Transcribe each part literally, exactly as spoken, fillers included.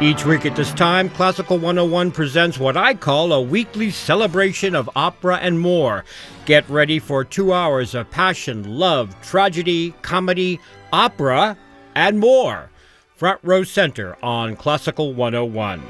Each week at this time, Classical one oh one presents what I call a weekly celebration of opera and more. Get ready for two hours of passion, love, tragedy, comedy, opera, and more. Front Row Center on Classical one oh one.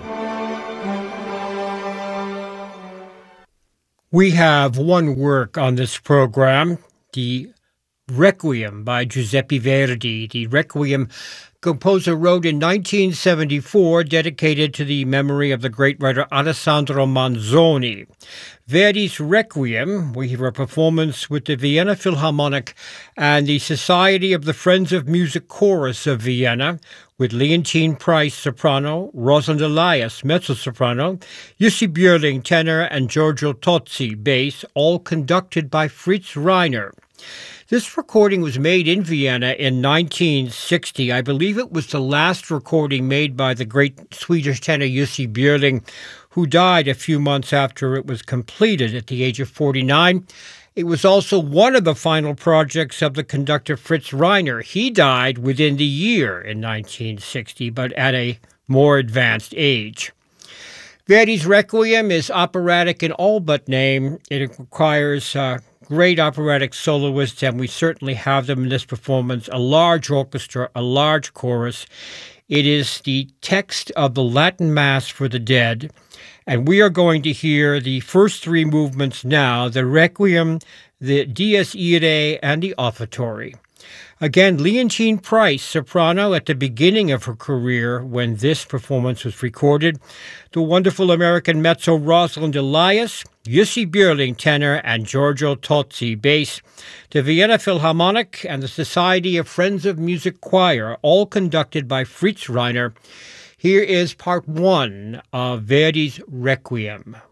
We have one work on this program, the Requiem by Giuseppe Verdi. The Requiem composer wrote in nineteen seventy-four, dedicated to the memory of the great writer Alessandro Manzoni. Verdi's Requiem, we hear a performance with the Vienna Philharmonic and the Society of the Friends of Music Chorus of Vienna, with Leontine Price, soprano, Rosalind Elias, mezzo-soprano, Jussi Björling, tenor, and Giorgio Tozzi, bass, all conducted by Fritz Reiner. This recording was made in Vienna in nineteen sixty. I believe it was the last recording made by the great Swedish tenor Jussi Björling, who died a few months after it was completed at the age of forty-nine. It was also one of the final projects of the conductor Fritz Reiner. He died within the year in nineteen sixty, but at a more advanced age. Verdi's Requiem is operatic in all but name. It requires uh, great operatic soloists, and we certainly have them in this performance, a large orchestra, a large chorus. It is the text of the Latin Mass for the Dead, and we are going to hear the first three movements now, the Requiem, the Dies Irae, and the Offertory. Again, Leontine Price, soprano, at the beginning of her career when this performance was recorded. The wonderful American mezzo Rosalind Elias, Jussi Björling, tenor, and Giorgio Tozzi, bass. The Vienna Philharmonic and the Society of Friends of Music Choir, all conducted by Fritz Reiner. Here is part one of Verdi's Requiem.